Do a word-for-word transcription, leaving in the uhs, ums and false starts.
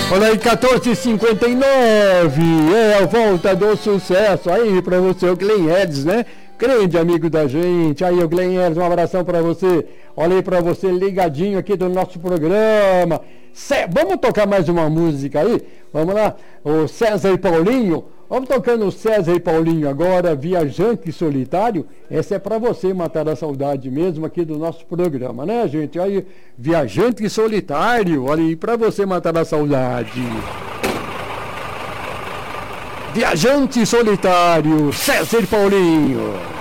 Olha aí, quatorze e cinquenta e nove, é a volta do sucesso aí pra você, o Glenn Edson, né? Grande amigo da gente, aí o Glenn Edson, um abração pra você, olha aí pra você ligadinho aqui do nosso programa. Cé... Vamos tocar mais uma música aí? Vamos lá, o César e Paulinho, vamos tocando o César e Paulinho agora, Viajante Solitário. Essa é pra você matar a saudade mesmo aqui do nosso programa, né, gente? Aí, Viajante Solitário, olha aí, pra você matar a saudade. Viajante Solitário, César e Paulinho.